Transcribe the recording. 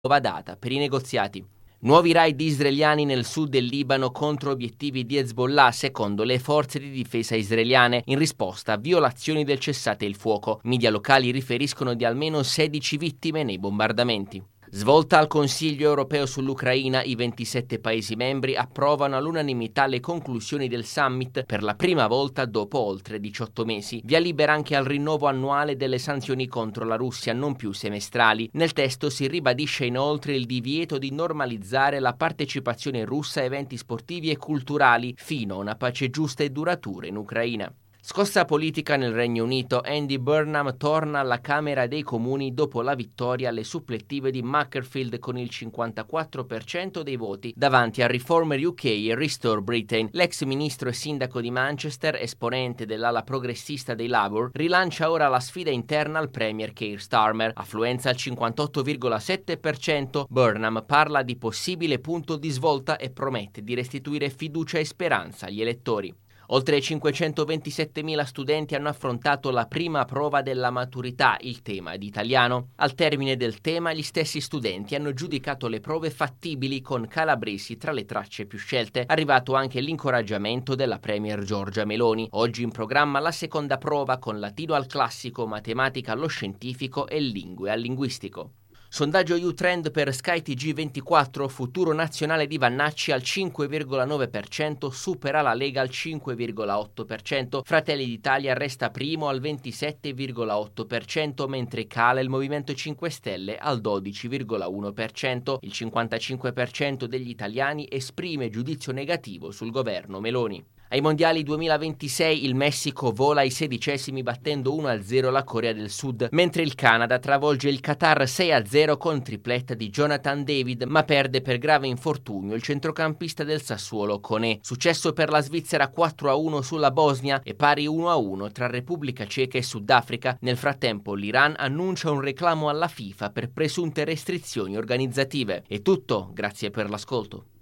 nuova data per i negoziati. Nuovi raid israeliani nel sud del Libano contro obiettivi di Hezbollah, secondo le forze di difesa israeliane, in risposta a violazioni del cessate il fuoco. Media locali riferiscono di almeno 16 vittime nei bombardamenti. Svolta al Consiglio europeo sull'Ucraina, i 27 Paesi membri approvano all'unanimità le conclusioni del summit per la prima volta dopo oltre 18 mesi. Via libera anche al rinnovo annuale delle sanzioni contro la Russia, non più semestrali. Nel testo si ribadisce inoltre il divieto di normalizzare la partecipazione russa a eventi sportivi e culturali fino a una pace giusta e duratura in Ucraina. Scossa politica nel Regno Unito, Andy Burnham torna alla Camera dei Comuni dopo la vittoria alle supplettive di Macclesfield con il 54% dei voti davanti a Reformer UK e Restore Britain. L'ex ministro e sindaco di Manchester, esponente dell'ala progressista dei Labour, rilancia ora la sfida interna al premier Keir Starmer. Affluenza al 58,7%, Burnham parla di possibile punto di svolta e promette di restituire fiducia e speranza agli elettori. Oltre 527.000 studenti hanno affrontato la prima prova della maturità, il tema di italiano. Al termine del tema, gli stessi studenti hanno giudicato le prove fattibili con Calabresi tra le tracce più scelte. Arrivato anche l'incoraggiamento della premier Giorgia Meloni. Oggi in programma la seconda prova con latino al classico, matematica allo scientifico e lingue al linguistico. Sondaggio U-Trend per Sky TG24, futuro nazionale di Vannacci al 5,9%, supera la Lega al 5,8%, Fratelli d'Italia resta primo al 27,8%, mentre cala il Movimento 5 Stelle al 12,1%. Il 55% degli italiani esprime giudizio negativo sul governo Meloni. Ai mondiali 2026 il Messico vola ai 16esimi battendo 1-0 la Corea del Sud, mentre il Canada travolge il Qatar 6-0 con tripletta di Jonathan David, ma perde per grave infortunio il centrocampista del Sassuolo Koné. Successo per la Svizzera 4-1 sulla Bosnia e pari 1-1 tra Repubblica Ceca e Sudafrica. Nel frattempo l'Iran annuncia un reclamo alla FIFA per presunte restrizioni organizzative. È tutto, grazie per l'ascolto.